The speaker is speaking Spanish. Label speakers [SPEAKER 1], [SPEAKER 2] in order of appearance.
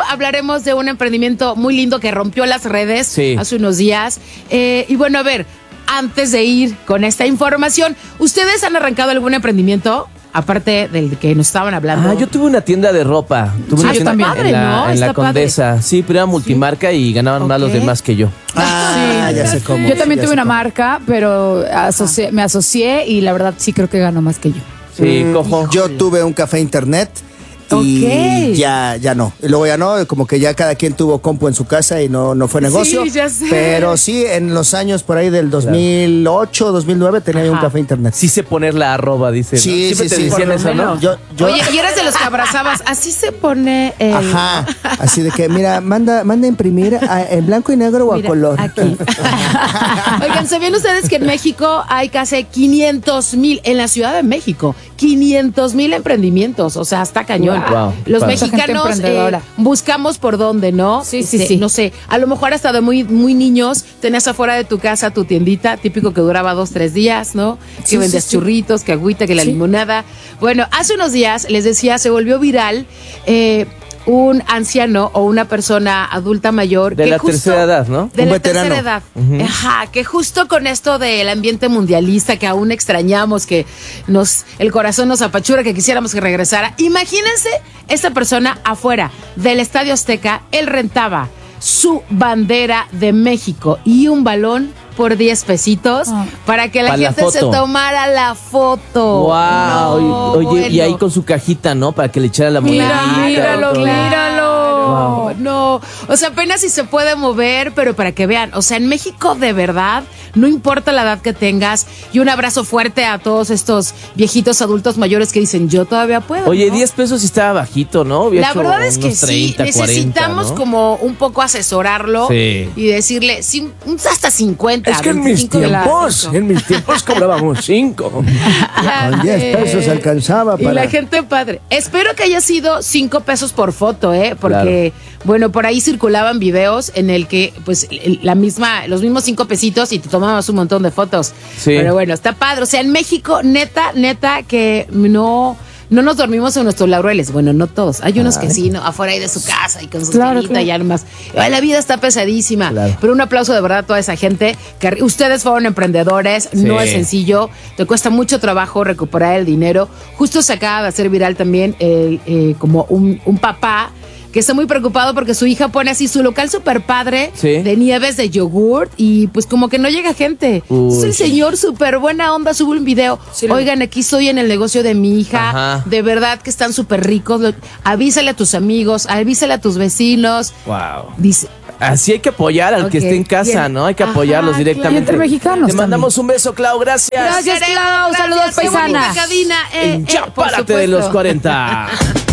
[SPEAKER 1] hablaremos de un emprendimiento muy lindo que rompió las redes hace unos días. Y bueno, a ver, antes de ir con esta información, ¿ustedes han arrancado algún emprendimiento? Aparte del que nos estaban hablando.
[SPEAKER 2] Yo tuve una tienda de ropa. Tuve una tienda en la Condesa. Padre. Sí, pero era multimarca y ganaban más los demás que yo.
[SPEAKER 3] Ya sé cómo. Yo también tuve una marca, pero me asocié y la verdad sí creo que ganó más que yo.
[SPEAKER 2] Sí, cojo.
[SPEAKER 4] Yo tuve un café internet. Y ya no. Y luego ya no, como que ya cada quien tuvo compu en su casa y no fue negocio.
[SPEAKER 1] Sí, ya sé.
[SPEAKER 4] Pero sí, en los años por ahí del 2008, 2009 tenía un café internet.
[SPEAKER 2] Sí sé poner la arroba, dice.
[SPEAKER 4] Sí,
[SPEAKER 2] ¿no?
[SPEAKER 4] Sí, te decían eso, ¿no?
[SPEAKER 1] Oye, y eras de los que abrazabas. Así se pone el...
[SPEAKER 4] Ajá. Así de que, mira, manda a imprimir en blanco y negro o a color.
[SPEAKER 1] Aquí. Oigan, ¿sabían ustedes que en México hay casi 500,000, en la Ciudad de México, 500,000 emprendimientos? O sea, está cañón.
[SPEAKER 2] Wow,
[SPEAKER 1] los mexicanos buscamos por dónde, ¿no?
[SPEAKER 3] Sí.
[SPEAKER 1] No sé, a lo mejor hasta de muy, muy niños tenías afuera de tu casa tu tiendita, típico que duraba 2-3 días, ¿no? Que vendías churritos, que agüita, que la limonada. Bueno, hace unos días, les decía, se volvió viral un anciano o una persona adulta mayor
[SPEAKER 2] de la tercera edad, ¿no?
[SPEAKER 1] De la tercera edad. Ajá, que justo con esto del ambiente mundialista que aún extrañamos, que el corazón nos apachura, que quisiéramos que regresara. Imagínense esta persona afuera del Estadio Azteca, él rentaba su bandera de México y un balón por 10 pesitos para que la gente se tomara la foto.
[SPEAKER 2] Wow. No, oye, bueno. Y ahí con su cajita, ¿no? Para que le echara la monedita.
[SPEAKER 1] Míralo. Wow. No, o sea, apenas si se puede mover, pero para que vean, o sea, en México de verdad, no importa la edad que tengas, y un abrazo fuerte a todos estos viejitos adultos mayores que dicen, yo todavía puedo.
[SPEAKER 2] Oye, ¿no? 10 pesos sí estaba bajito, ¿no?
[SPEAKER 1] La verdad es que 30, sí, necesitamos 40, ¿no? Como un poco asesorarlo y decirle, hasta 50.
[SPEAKER 2] Es que en mis tiempos cobrábamos 5.
[SPEAKER 4] Con 10 pesos alcanzaba para...
[SPEAKER 1] Y la gente padre. Espero que haya sido 5 pesos por foto, porque, bueno, por ahí circulaban videos en el que, pues, los mismos 5 pesitos y te tomabas un montón de fotos. Sí. Pero bueno, está padre. O sea, en México, neta, que no nos dormimos en nuestros laureles. Bueno, no todos. Hay unos que sí, ¿no? Afuera ahí de su casa y con su telita y armas. La vida está pesadísima. Claro. Pero un aplauso de verdad a toda esa gente. Que ustedes fueron emprendedores. Sí. No es sencillo. Te cuesta mucho trabajo recuperar el dinero. Justo se acaba de hacer viral también como un papá que está muy preocupado porque su hija pone así su local super padre de nieves de yogurt y pues como que no llega gente. Entonces el señor súper buena onda sube un video. Oigan, aquí estoy en el negocio de mi hija. Ajá. De verdad que están súper ricos. Avísale a tus amigos, avísale a tus vecinos.
[SPEAKER 2] Wow.
[SPEAKER 1] Dice...
[SPEAKER 2] Así hay que apoyar al que esté en casa, ¿no? Hay que apoyarlos directamente.
[SPEAKER 3] Entre mexicanos.
[SPEAKER 2] Te mandamos un beso, Clau. Gracias.
[SPEAKER 3] Gracias, Clau. Saludos, paisana.
[SPEAKER 1] Qué bonita cabina.
[SPEAKER 2] Ya párate de los 40.